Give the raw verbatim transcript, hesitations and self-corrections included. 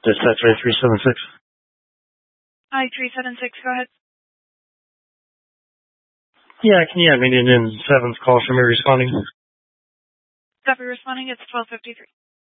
Dispatch A three seven six. I three seven six, go ahead. Yeah, can you have Indian seven's call for me responding? Copy responding, it's twelve fifty-three.